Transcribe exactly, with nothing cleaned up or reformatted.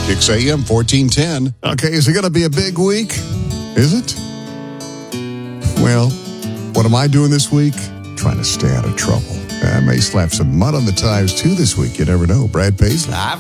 six a.m. fourteen ten. Okay, is it going to be a big week? Is it? Well, what am I doing this week? Trying to stay out of trouble. I may slap some mud on the tires, too, this week. You never know. Brad Paisley.